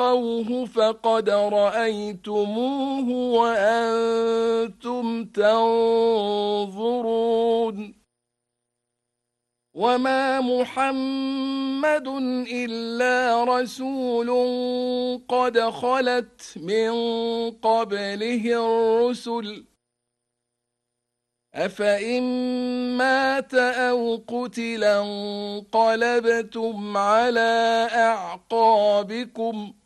فَالْقَوْهُ فَقَدْ رَأَيْتُمُوهُ وَأَنْتُمْ تَنْظُرُونَ وَمَا مُحَمَّدٌ إِلَّا رَسُولٌ قَدْ خَلَتْ مِنْ قَبْلِهِ الرُّسُلُ أَفَإِنْ مَاتَ أَوْ قُتِلَ انقَلَبْتُمْ عَلَى أَعْقَابِكُمْ